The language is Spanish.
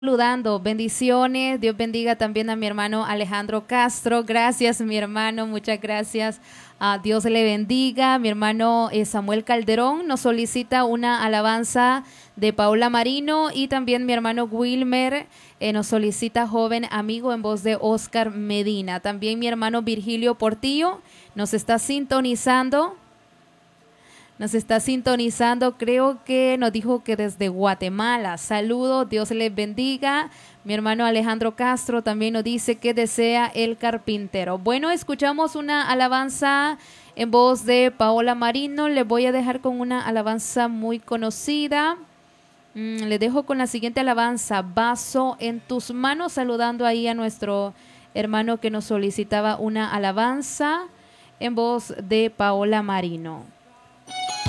Saludando, bendiciones, Dios bendiga también a mi hermano Alejandro Castro, gracias mi hermano, muchas gracias, Dios le bendiga, mi hermano Samuel Calderón nos solicita una alabanza de Paola Marino y también mi hermano Wilmer nos solicita Joven Amigo en voz de Oscar Medina, también mi hermano Virgilio Portillo nos está sintonizando. Nos está sintonizando, creo que nos dijo que desde Guatemala. Saludos, Dios les bendiga. Mi hermano Alejandro Castro también nos dice que desea el carpintero. Bueno, escuchamos una alabanza en voz de Paola Marino. Les voy a dejar con una alabanza muy conocida. Les dejo con la siguiente alabanza, Vaso en tus manos, saludando ahí a nuestro hermano que nos solicitaba una alabanza en voz de Paola Marino.